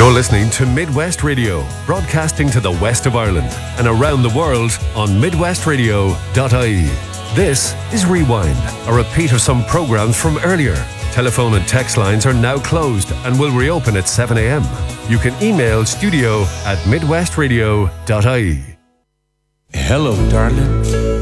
You're listening to Midwest Radio, broadcasting to the west of Ireland and around the world on midwestradio.ie. This is Rewind, a repeat of some programs from earlier. Telephone and text lines are now closed and will reopen at 7 a.m. You can email studio@midwestradio.ie. Hello, darling.